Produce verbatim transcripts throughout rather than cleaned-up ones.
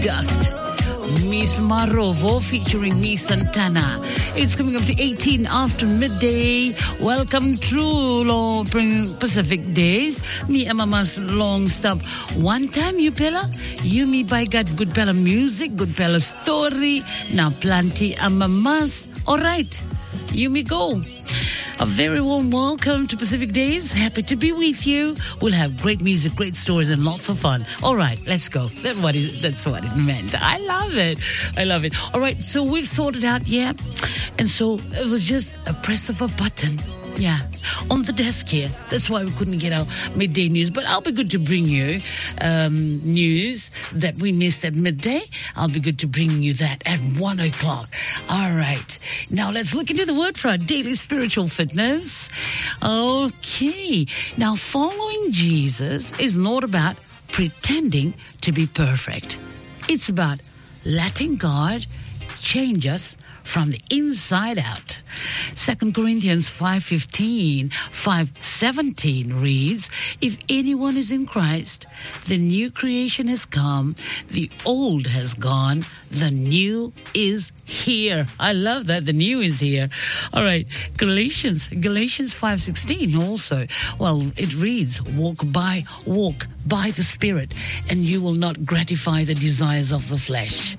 Dust. Miss Marovo featuring Miss Santana. It's coming up to eighteen after midday. Welcome through Long Pacific Days. Me and Mama's long stop. One time, you Pella. You me by God, good Pella music, good Pella story. Now plenty and Mama's. All right. You me go. A very warm welcome to Pacific Days. Happy to be with you. We'll have great music, great stories, and lots of fun. All right, let's go. That's what it, that's what it meant. I love it. I love it. All right, so we've sorted out, yeah. And so it was just a press of a button. Yeah, on the desk here. That's why we couldn't get our midday news. But I'll be good to bring you um, news that we missed at midday. I'll be good to bring you that at one o'clock. All right. Now let's look into the word for our daily spiritual fitness. Okay. Now, following Jesus is not about pretending to be perfect. It's about letting God change us from the inside out. Second Corinthians five fifteen, five seventeen reads, if anyone is in Christ, the new creation has come, the old has gone, the new is here. I love that. The new is here. All right. Galatians, Galatians five sixteen also. Well, it reads, walk by, walk by the Spirit, and you will not gratify the desires of the flesh.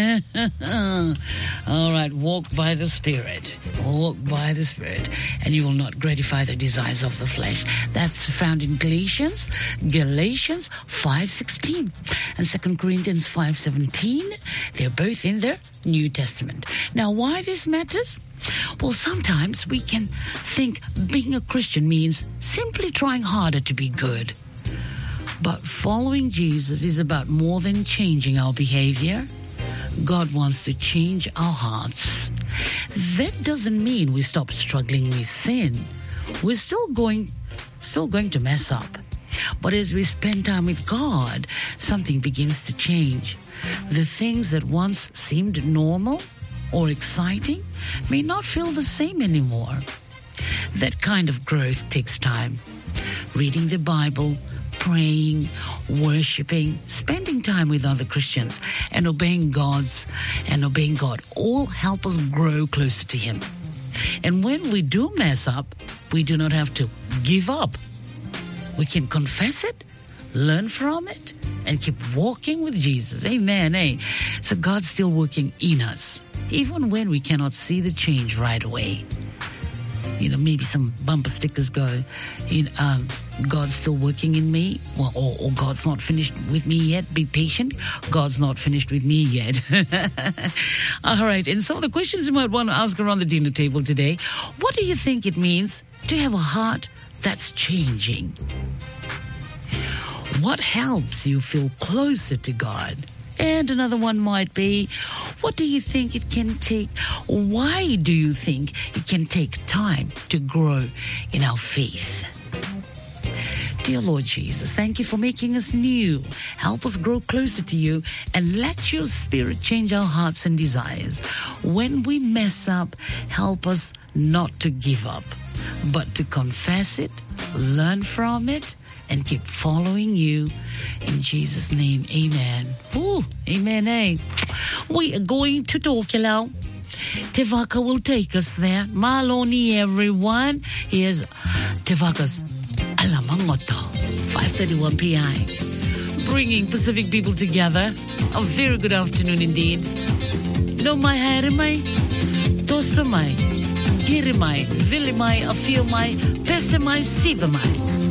All right, walk by the Spirit. Walk by the Spirit, and you will not gratify the desires of the flesh. That's found in Galatians, Galatians five sixteen, and Second Corinthians five seventeen. They're both in the New Testament. Now, why this matters? Well, sometimes we can think being a Christian means simply trying harder to be good. But following Jesus is about more than changing our behavior. God wants to change our hearts. That doesn't mean we stop struggling with sin. We're still going, still going to mess up. But as we spend time with God, something begins to change. The things that once seemed normal or exciting may not feel the same anymore. That kind of growth takes time. Reading the Bible, praying, worshiping, spending time with other Christians, and obeying God's and obeying God all help us grow closer to Him. And when we do mess up, we do not have to give up. We can confess it, learn from it, and keep walking with Jesus. Amen. Eh? So God's still working in us, even when we cannot see the change right away. You know, maybe some bumper stickers go, you know, um, God's still working in me, well, or, or God's not finished with me yet. Be patient. God's not finished with me yet. All right. And some of the questions you might want to ask around the dinner table today. What do you think it means to have a heart that's changing? What helps you feel closer to God? And another one might be, what do you think it can take? Why do you think it can take time to grow in our faith? Dear Lord Jesus, thank you for making us new. Help us grow closer to you and let your Spirit change our hearts and desires. When we mess up, help us not to give up, but to confess it, learn from it, and keep following you. In Jesus' name, amen. Ooh, amen, eh? We are going to Tokyo. Tevaka will take us there. Maloney, everyone. Here's Tevaka's Alamangoto, five thirty-one p m Bringing Pacific people together. A very good afternoon indeed. No mai harimai, tosamai, girimai, vilimai, afilmai, pesemai, sibamai.